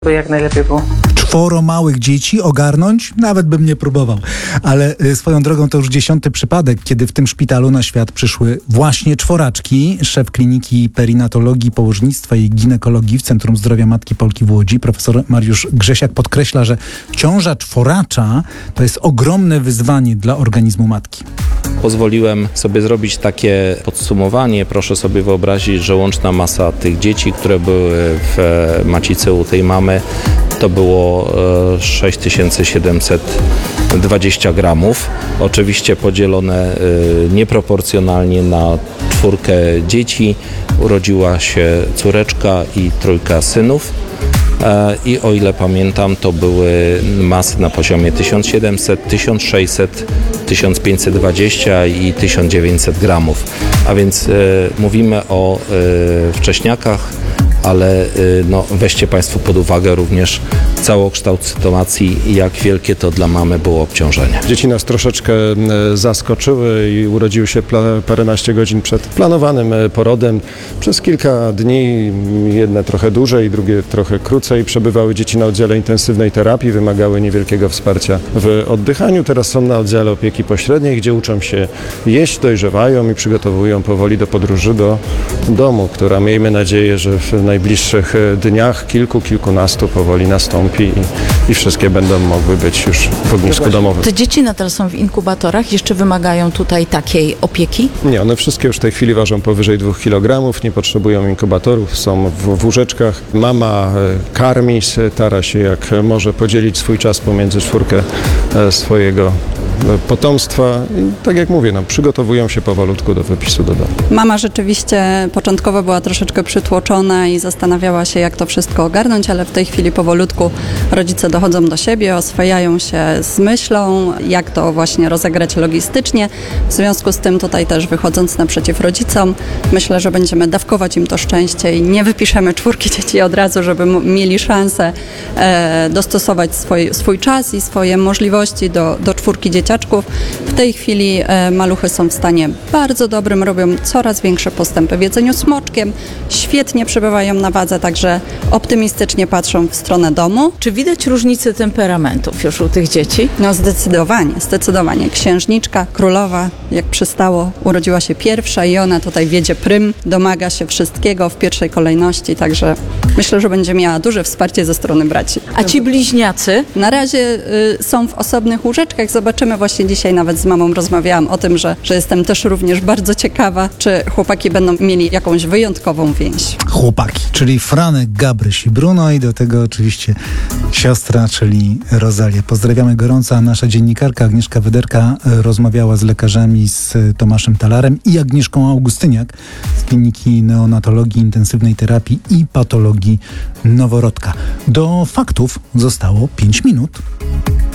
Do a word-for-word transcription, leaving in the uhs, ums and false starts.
by jak najlepiej było. Czworo małych dzieci ogarnąć? Nawet bym nie próbował. Ale y, swoją drogą to już dziesiąty przypadek, kiedy w tym szpitalu na świat przyszły właśnie czworaczki. Szef Kliniki Perinatologii, Położnictwa i Ginekologii w Centrum Zdrowia Matki Polki w Łodzi, profesor Mariusz Grzesiak, podkreśla, że ciąża czworacza to jest ogromne wyzwanie dla organizmu matki. Pozwoliłem sobie zrobić takie podsumowanie. Proszę sobie wyobrazić, że łączna masa tych dzieci, które były w macicy u tej mamy, to było sześć tysięcy siedemset dwadzieścia gramów. Oczywiście podzielone nieproporcjonalnie na czwórkę dzieci. Urodziła się córeczka i trójka synów. I o ile pamiętam, to były masy na poziomie tysiąc siedemset, tysiąc sześćset, tysiąc pięćset dwadzieścia i tysiąc dziewięćset gramów. A więc e, mówimy o e, wcześniakach, ale e, no, weźcie Państwo pod uwagę również całokształt sytuacji i jak wielkie to dla mamy było obciążenie. Dzieci nas troszeczkę zaskoczyły i urodziły się paręnaście godzin przed planowanym porodem. Przez kilka dni, jedne trochę dłużej, drugie trochę krócej, przebywały dzieci na oddziale intensywnej terapii, wymagały niewielkiego wsparcia w oddychaniu. Teraz są na oddziale opieki pośredniej, gdzie uczą się jeść, dojrzewają i przygotowują powoli do podróży do domu, która miejmy nadzieję, że w najbliższych dniach, kilku, kilkunastu powoli nastąpi. I, i wszystkie będą mogły być już w ognisku domowym. Te dzieci nadal są w inkubatorach? Jeszcze wymagają tutaj takiej opieki? Nie, one wszystkie już w tej chwili ważą powyżej dwóch kilogramów, nie potrzebują inkubatorów, są w, w łóżeczkach. Mama karmi, stara się jak może podzielić swój czas pomiędzy czwórkę swojego potomstwa i tak jak mówię, no, przygotowują się powolutku do wypisu do domu. Mama rzeczywiście początkowo była troszeczkę przytłoczona i zastanawiała się, jak to wszystko ogarnąć, ale w tej chwili powolutku rodzice dochodzą do siebie, oswajają się z myślą, jak to właśnie rozegrać logistycznie. W związku z tym tutaj też wychodząc naprzeciw rodzicom, myślę, że będziemy dawkować im to szczęście i nie wypiszemy czwórki dzieci od razu, żeby mieli szansę e, dostosować swój, swój czas i swoje możliwości do, do czwórki dzieci. W tej chwili e, maluchy są w stanie bardzo dobrym, robią coraz większe postępy w jedzeniu smoczkiem, świetnie przebywają na wadze, także optymistycznie patrzą w stronę domu. Czy widać różnicę temperamentów już u tych dzieci? No zdecydowanie, zdecydowanie. Księżniczka, królowa, jak przystało, urodziła się pierwsza i ona tutaj wiedzie prym, domaga się wszystkiego w pierwszej kolejności, także myślę, że będzie miała duże wsparcie ze strony braci. A ci bliźniacy? Na razie y, są w osobnych łóżeczkach, zobaczymy. Właśnie dzisiaj nawet z mamą rozmawiałam o tym, że, że jestem też również bardzo ciekawa, czy chłopaki będą mieli jakąś wyjątkową więź. Chłopaki, czyli Franek, Gabryś i Bruno i do tego oczywiście siostra, czyli Rozalia. Pozdrawiamy gorąco, a nasza dziennikarka Agnieszka Wyderka rozmawiała z lekarzami, z Tomaszem Talarem i Agnieszką Augustyniak z Kliniki Neonatologii, Intensywnej Terapii i Patologii Noworodka. Do faktów zostało pięć minut.